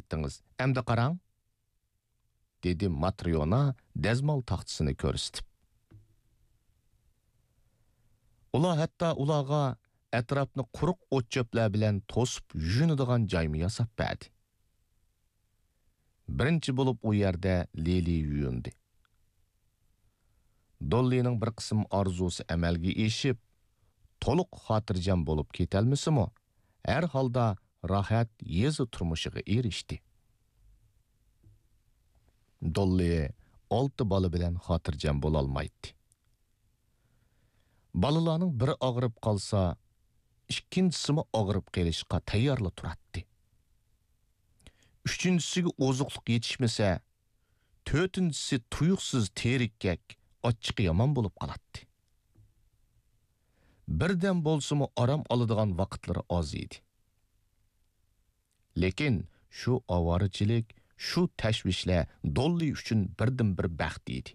ayttınız. Emdi qarang, dedi Matryona dezmal taxtısını körüstüp. Ular hatta ularga etrafını quruq ot çöpler bilen tosup yuyunadigan joymi yasap berdi. Birinchi bo'lib u yerda Leli yuyundi. Dollining bir qism orzusi amalga eshib, to'liq xotirjam bo'lib ketalmisimi? Har holda rahat yezi turmushiga erishdi. Dolli 6 bola bilan xotirjam bo'la olmaydi. Balalarning biri og'rib qolsa, ikkinchisimi og'rib qolishga tayyorla turadi. Üçüncüsüge ozuqluq yetişmese, tötüncüsü tuyuqsuz terikkek, açıqı yaman bolup qalatdı. Birden bolsumu aram alıdığan vaqtları az idi. Lekin şu avarıçilik, şu təşvişle Dolly üçün birden bir bəxt idi.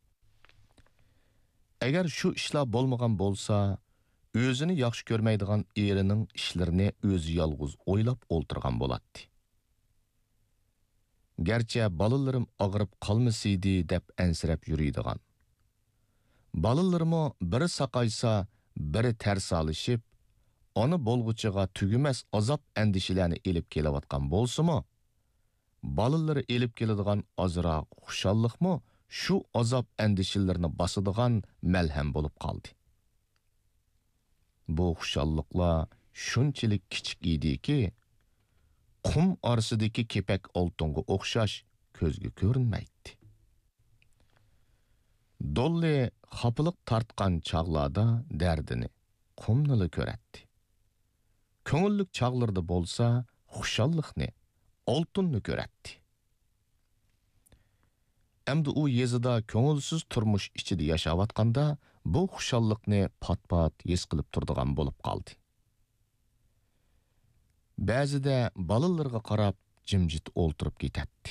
Eğer şu işler bolmagan bolsa, özünü yaxşı görmeydiğen erinin işlerini özü yalğız oylap olturgan bolatdı. Gerçi balalarım ağırıp qalmasıydı dep ensirep yürüydigan. Balalarımı biri saqaysa, biri ters alışıp, onu bolğuçıga tügümez azap endişelerini elip kelevatkan bolsumu, balaları elip keladigan azırak xuşallık mı, şu azap endişelerini basıdigan melhem bolup qaldı. Bu xuşallıkla şunçilik kichik idi ki, qum arasındaki kepek oltunga o'xshash ko'zga ko'rinmaydi. Dolly xapılık tartqan çağlarda derdini, qumnili ko'ratdi. Ko'ngillik çağlarda bolsa, xushalliqni, oltunni ko'ratdi. Endi u yezida ko'ngilsiz turmush ichida yashayotganda, bu xushalliqni pat-pat his qilib turdigan bo'lib qoldi. Ba'zida balalarga qarab jimjit o'ltirib ketadi.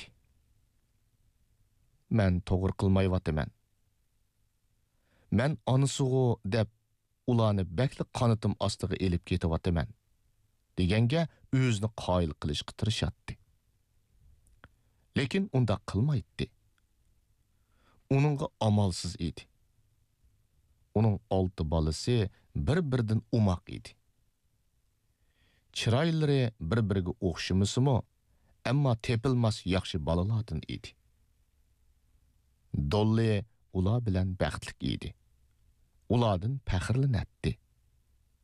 Men to'g'ri qilmayapman. Men onasigu deb ularni bakli qonitim ostiga elib ketyapman. Deganga o'zini qoyil qilishga tirishadi. Lekin unda qilmaydi. Uningga amalsiz edi. Uning 6 balasi bir-biridan umoq edi. Chiroylari bir-biriga o'xshamasimi, ammo tepilmas yaxshi balalardan edi. Dolly ular bilan baxtli edi. Ulardan faxrlanatdi.